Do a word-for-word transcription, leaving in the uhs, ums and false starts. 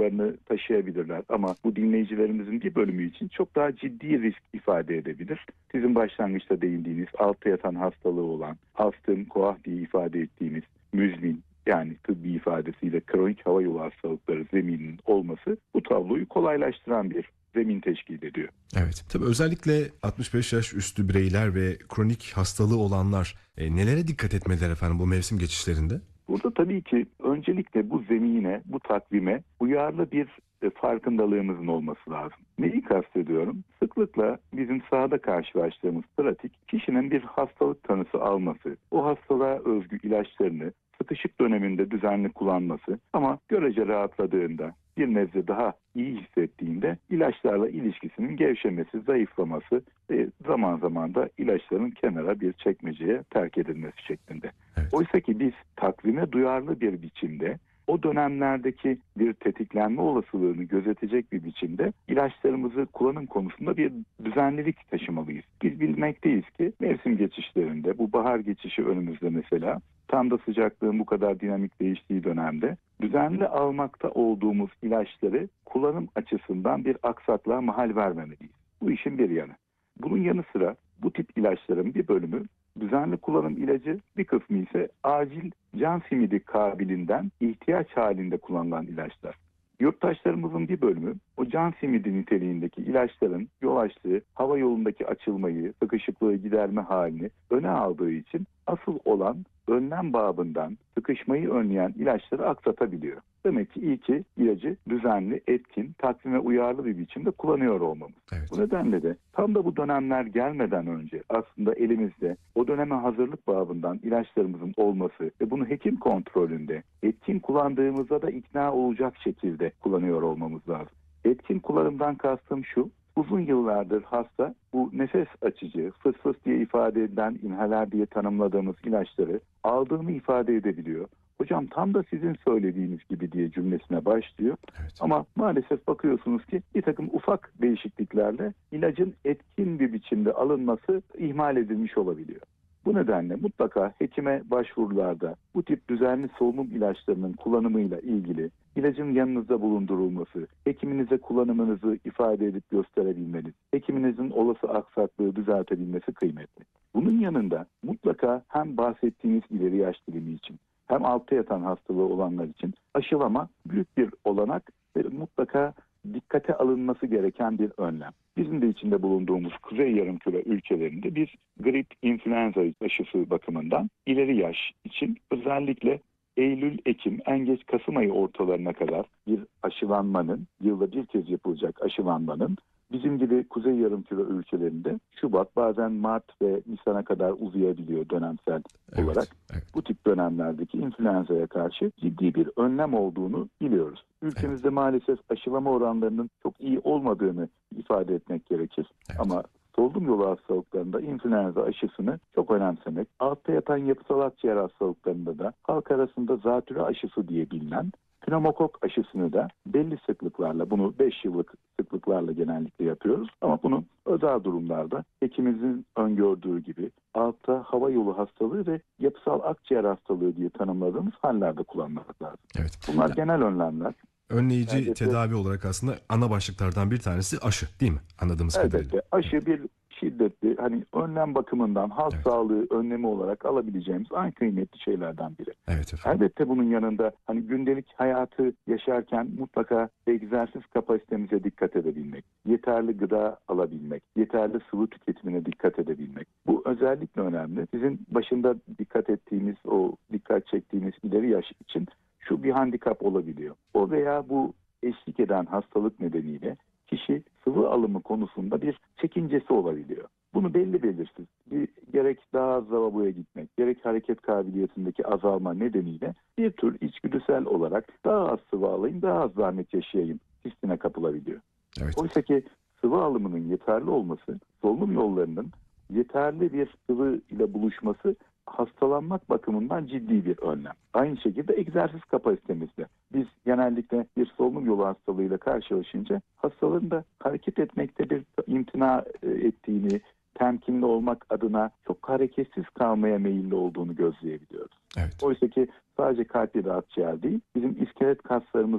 duygularını taşıyabilirler. Ama bu dinleyicilerimizin bir bölümü için çok daha ciddi risk ifade edebilir. Sizin başlangıçta değindiğiniz altta yatan hastalığı olan astım, koah diye ifade ettiğimiz müzmin, yani tıbbi ifadesiyle kronik hava yolu hastalıkları zemininin olması bu tabloyu kolaylaştıran bir zemin teşkil ediyor. Evet. Tabii özellikle altmış beş yaş üstü bireyler ve kronik hastalığı olanlar e, nelere dikkat etmeliler efendim bu mevsim geçişlerinde? Burada tabii ki öncelikle bu zemine, bu takvime uyarlı bir e, farkındalığımızın olması lazım. Neyi kastediyorum? Sıklıkla bizim sahada karşılaştığımız pratik, kişinin bir hastalık tanısı alması, o hastalığa özgü ilaçlarını sıkışık döneminde düzenli kullanması ama görece rahatladığında, bir nebze daha iyi hissettiğinde ilaçlarla ilişkisinin gevşemesi, zayıflaması ve zaman zaman da ilaçların kenara bir çekmeceye terk edilmesi şeklinde. Evet. Oysa ki biz takvime duyarlı bir biçimde, o dönemlerdeki bir tetiklenme olasılığını gözetecek bir biçimde ilaçlarımızı kullanım konusunda bir düzenlilik taşımalıyız. Biz bilmekteyiz ki mevsim geçişlerinde, bu bahar geçişi önümüzde mesela, tam da sıcaklığın bu kadar dinamik değiştiği dönemde düzenli almakta olduğumuz ilaçları kullanım açısından bir aksaklığa mahal vermemeliyiz. Bu işin bir yanı. Bunun yanı sıra bu tip ilaçların bir bölümü düzenli kullanım ilacı, bir kısmı ise acil can simidi kabilinden ihtiyaç halinde kullanılan ilaçlar. Yurttaşlarımızın bir bölümü o can simidi niteliğindeki ilaçların yol açtığı hava yolundaki açılmayı, sıkışıklığı giderme halini öne aldığı için asıl olan önlem babından sıkışmayı önleyen ilaçları aksatabiliyor. Demek ki iyi ki ilacı düzenli, etkin, takvime uyarlı bir biçimde kullanıyor olmamız. Evet. Bu nedenle de tam da bu dönemler gelmeden önce aslında elimizde o döneme hazırlık babından ilaçlarımızın olması ve bunu hekim kontrolünde etkin kullandığımızda da ikna olacak şekilde kullanıyor olmamız lazım. Etkin kullanımdan kastım şu: uzun yıllardır hasta bu nefes açıcı, fıs fıs diye ifade edilen inhaler diye tanımladığımız ilaçları aldığını ifade edebiliyor. Hocam tam da sizin söylediğiniz gibi diye cümlesine başlıyor. Evet. Ama maalesef bakıyorsunuz ki bir takım ufak değişikliklerle ilacın etkin bir biçimde alınması ihmal edilmiş olabiliyor. Bu nedenle mutlaka hekime başvurularda bu tip düzenli solunum ilaçlarının kullanımıyla ilgili ilacın yanınızda bulundurulması, hekiminize kullanımınızı ifade edip gösterebilmeniz, hekiminizin olası aksaklığı düzeltebilmesi kıymetli. Bunun yanında mutlaka hem bahsettiğiniz ileri yaş dilimi için hem altta yatan hastalığı olanlar için aşılama büyük bir olanak ve mutlaka dikkate alınması gereken bir önlem. Bizim de içinde bulunduğumuz Kuzey Yarımküre ülkelerinde bir grip, influenza aşısı bakımından ileri yaş için özellikle Eylül, Ekim, en geç Kasım ayı ortalarına kadar bir aşılanmanın, yılda bir kez yapılacak aşılanmanın bizim gibi Kuzey Yarımküre ülkelerinde Şubat, bazen Mart ve Nisan'a kadar uzayabiliyor dönemsel Evet, olarak. evet. Bu tip dönemlerdeki influenza'ya karşı ciddi bir önlem olduğunu biliyoruz. Ülkemizde Evet. maalesef aşılama oranlarının çok iyi olmadığını ifade etmek gerekir. Evet. Ama solunum yolu hastalıklarında influenza aşısını çok önemsemek, altta yatan yapısal akciğer hastalıklarında da halk arasında zatürre aşısı diye bilinen pneumokok aşısını da belli sıklıklarla, bunu beş yıllık sıklıklarla genellikle yapıyoruz. Ama bunu özel durumlarda hekimimizin öngördüğü gibi altta hava yolu hastalığı ve yapısal akciğer hastalığı diye tanımladığımız hallerde kullanmak lazım. Evet. Bunlar Ya, genel önlemler. önleyici Elbette, tedavi olarak aslında ana başlıklardan bir tanesi aşı, değil mi? Anladığımız kadarıyla. elbette aşı bir şiddetli, hani önlem bakımından halk Evet. sağlığı önlemi olarak alabileceğimiz en kıymetli şeylerden biri. Evet efendim. Elbette bunun yanında hani gündelik hayatı yaşarken mutlaka egzersiz kapasitemize dikkat edebilmek, yeterli gıda alabilmek, yeterli sıvı tüketimine dikkat edebilmek. Bu özellikle önemli. Sizin başında dikkat ettiğiniz, o dikkat çektiğiniz ileri yaş için şu bir handikap olabiliyor. O veya bu eşlik eden hastalık nedeniyle kişi sıvı alımı konusunda bir çekincesi olabiliyor. Bunu belli belirsiz, bir, gerek daha az lavaboya gitmek, gerek hareket kabiliyetindeki azalma nedeniyle bir tür içgüdüsel olarak daha az sıvı alayım, daha az zahmet yaşayayım hissine kapılabiliyor. Evet. Oysa ki sıvı alımının yeterli olması, solunum yollarının yeterli bir sıvı ile buluşması hastalanmak bakımından ciddi bir önlem. Aynı şekilde egzersiz kapasitemizde. Biz genellikle bir solunum yolu hastalığıyla karşılaşınca hastaların da hareket etmekte bir imtina ettiğini, temkinli olmak adına çok hareketsiz kalmaya meyilli olduğunu gözleyebiliyoruz. Evet. Oysa ki sadece kalp ya da akciğer değil, bizim iskelet kaslarımız